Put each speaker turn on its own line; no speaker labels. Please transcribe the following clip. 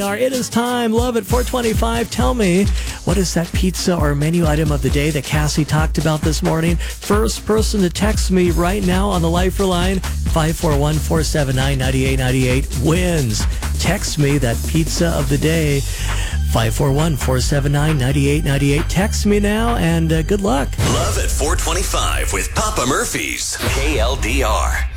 It is time. Love at 425. Tell me, what is that pizza or menu item of the day that Cassie talked about this morning? First person to text me right now on the Lifer line, 541-479-9898, wins. Text me that pizza of the day, 541-479-9898. Text me now, and good luck.
Love at 425 with Papa Murphy's. KLDR.